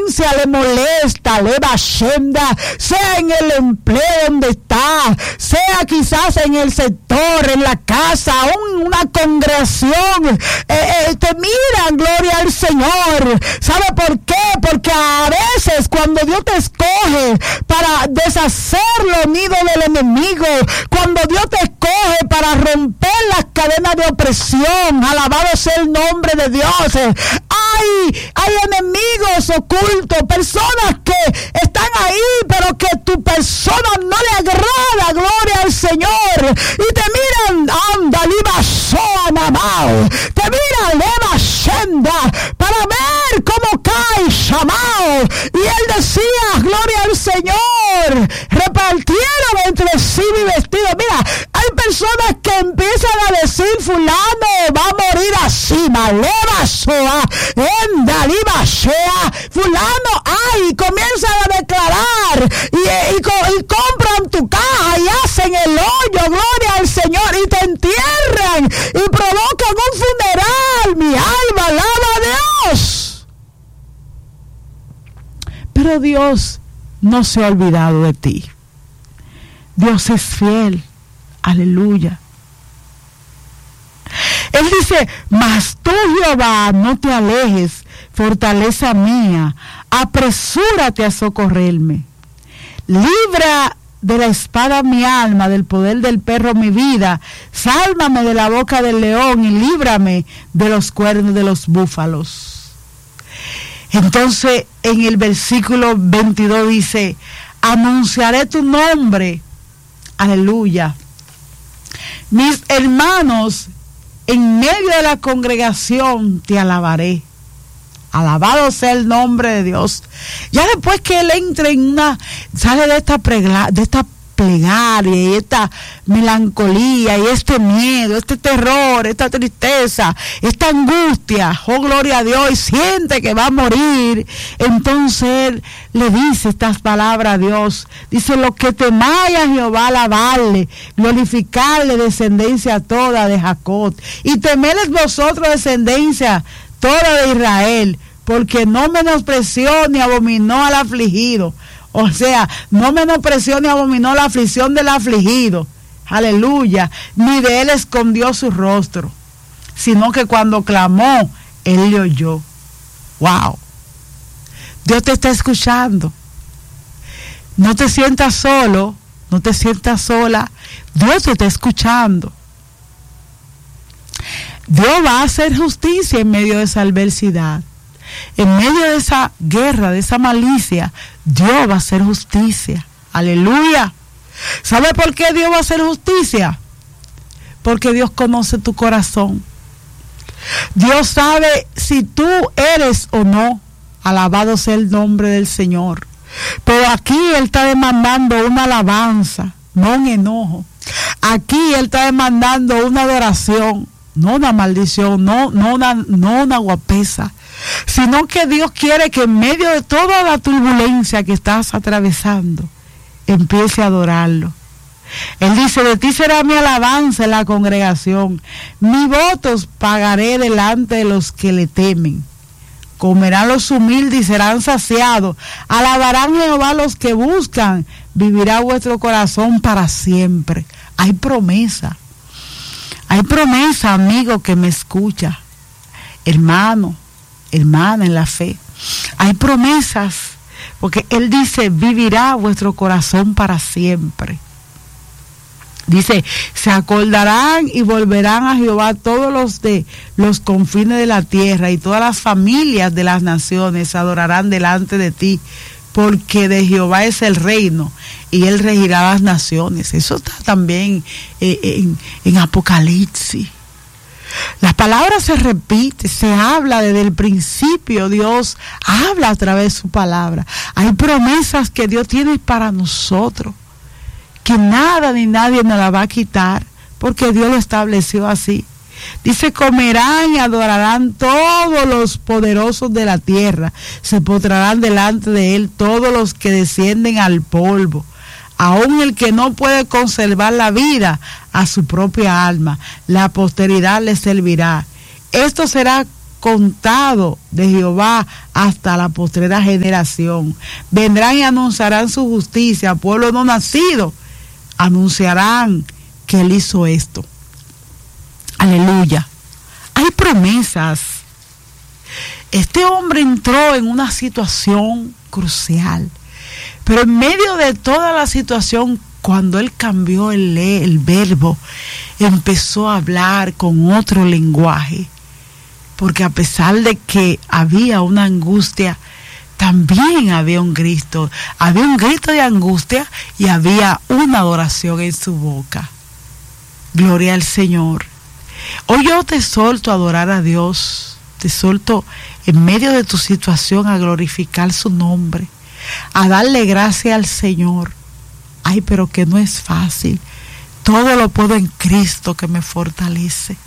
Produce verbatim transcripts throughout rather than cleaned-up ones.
influencia le molesta, le va shenda, sea en el empleo donde está, sea quizás en el sector, en la casa, un, una congregación, eh, eh, te miran, gloria al Señor. ¿Sabe por qué? Porque a veces cuando Dios te escoge para deshacer los nidos del enemigo, cuando Dios te escoge para romper las cadenas de opresión, alabado sea el nombre de Dios, hay, hay enemigos ocultos, personas que están ahí, pero que tu persona no le agrada, gloria al Señor, y te miran, anda, liba, soa, namao, te miran, leva, shenda, para ver cómo cae Shamao. Y él decía, gloria al Señor, repartieron entre sí mi vestido. Mira, hay personas que empiezan a decir, fulano va a morir así, maleva soa, en daliba shea, fulano, ay, y comienzan a declarar, y, y, y compran tu caja y hacen el hoyo, gloria al Señor, y te entierran y provocan un funeral. Mi alma alaba a Dios. Pero Dios no se ha olvidado de ti. Dios es fiel. Aleluya. Él dice, mas tú, Jehová, no te alejes, fortaleza mía, apresúrate a socorrerme. Libra de la espada mi alma, del poder del perro mi vida, sálvame de la boca del león y líbrame de los cuernos de los búfalos. Entonces en el versículo veintidós dice, anunciaré tu nombre, aleluya. Mis hermanos, en medio de la congregación te alabaré. Alabado sea el nombre de Dios. Ya después que él entre en una, sale de esta pregla, de esta plegaria y esta melancolía y este miedo, este terror, esta tristeza, esta angustia, oh gloria a Dios, y siente que va a morir, entonces él le dice estas palabras a Dios, dice, lo que temáis a Jehová, alabarle, glorificarle, descendencia toda de Jacob, y temeles vosotros, descendencia toda de Israel, porque no menospreció ni abominó al afligido. O sea, no menospreció ni abominó la aflicción del afligido. Aleluya. Ni de él escondió su rostro, sino que cuando clamó, él le oyó. Wow. Dios te está escuchando. No te sientas solo, no te sientas sola. Dios te está escuchando. Dios va a hacer justicia en medio de esa adversidad. En medio de esa guerra, de esa malicia, Dios va a hacer justicia. Aleluya. ¿Sabe por qué Dios va a hacer justicia? Porque Dios conoce tu corazón. Dios sabe si tú eres o no. Alabado sea el nombre del Señor. Pero aquí Él está demandando una alabanza, no un enojo. Aquí Él está demandando una adoración, no una maldición, no, no, una, no una guapesa, sino que Dios quiere que en medio de toda la turbulencia que estás atravesando, empiece a adorarlo. Él dice, de ti será mi alabanza en la congregación, mis votos pagaré delante de los que le temen. Comerán los humildes y serán saciados, alabarán a Jehová los que buscan, vivirá vuestro corazón para siempre. Hay promesa, hay promesa, amigo que me escucha, hermano, hermana en la fe, hay promesas, porque Él dice, vivirá vuestro corazón para siempre. Dice, se acordarán y volverán a Jehová todos los de los confines de la tierra, y todas las familias de las naciones adorarán delante de ti, porque de Jehová es el reino y Él regirá las naciones. Eso está también eh, en, en Apocalipsis. La palabra se repite, se habla desde el principio. Dios habla a través de su palabra. Hay promesas que Dios tiene para nosotros, que nada ni nadie nos la va a quitar, porque Dios lo estableció así. Dice, comerán y adorarán todos los poderosos de la tierra, se postrarán delante de Él todos los que descienden al polvo, aun el que no puede conservar la vida a su propia alma, la posteridad le servirá. Esto será contado de Jehová hasta la postrera generación. Vendrán y anunciarán su justicia, pueblo no nacido, anunciarán que Él hizo esto. Aleluya. Hay promesas. Este hombre entró en una situación crucial, pero en medio de toda la situación, cuando él cambió el, el verbo, empezó a hablar con otro lenguaje, porque a pesar de que había una angustia, también había un grito, había un grito de angustia y había una adoración en su boca. Gloria al Señor. Hoy yo te solto a adorar a Dios, te solto en medio de tu situación a glorificar su nombre, a darle gracia al Señor. Ay, pero que no es fácil. Todo lo puedo en Cristo que me fortalece.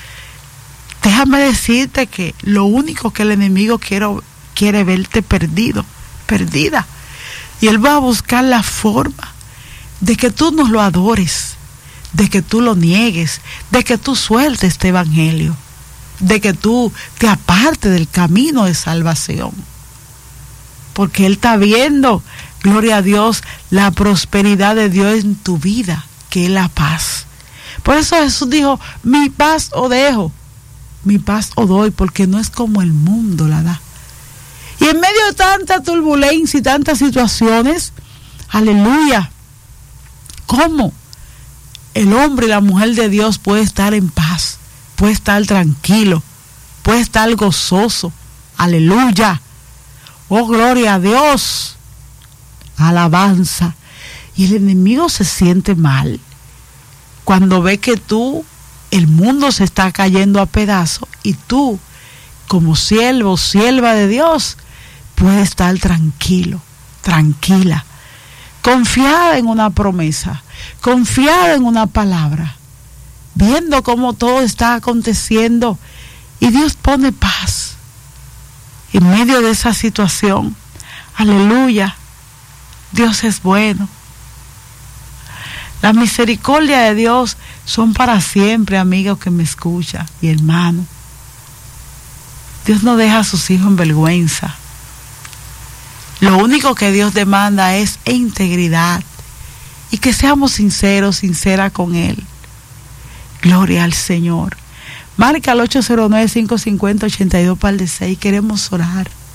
Déjame decirte que lo único que el enemigo quiere, quiere verte perdido, perdida. Y él va a buscar la forma de que tú no lo adores, de que tú lo niegues, de que tú sueltes este evangelio, de que tú te apartes del camino de salvación. Porque él está viendo, gloria a Dios, la prosperidad de Dios en tu vida, que es la paz. Por eso Jesús dijo, mi paz os dejo, mi paz os doy, porque no es como el mundo la da. Y en medio de tanta turbulencia y tantas situaciones, aleluya, ¿cómo el hombre y la mujer de Dios puede estar en paz, puede estar tranquilo, puede estar gozoso? Aleluya. Oh, gloria a Dios. Alabanza. Y el enemigo se siente mal cuando ve que tú, el mundo se está cayendo a pedazos y tú, como siervo, sierva de Dios, puedes estar tranquilo, tranquila, confiada en una promesa, confiada en una palabra, viendo cómo todo está aconteciendo y Dios pone paz en medio de esa situación. Aleluya. Dios es bueno. La misericordia de Dios son para siempre, amigos que me escuchan y hermanos. Dios no deja a sus hijos en vergüenza. Lo único que Dios demanda es integridad y que seamos sinceros, sinceras con Él. Gloria al Señor. Marca al ocho cero nueve, cinco cinco cero, ocho dos par de seis. Queremos orar.